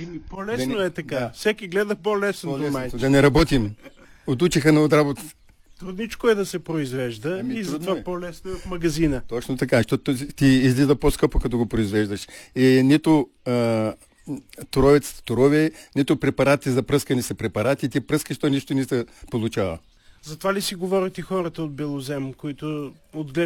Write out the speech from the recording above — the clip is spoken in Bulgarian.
По-лесно е така. Да. Всеки гледа по-лесното майче. Да не работим. Отучиха на от работа. Трудничко е да се произвежда и затова по-лесно е в магазина. Точно така, защото ти излиза по-скъпо, като го произвеждаш. И нито торове, нито препарати за пръскане са препарати, ти пръскаш, то нищо не се получава. Затова ли си говорят и хората от Белозем, които отглеждат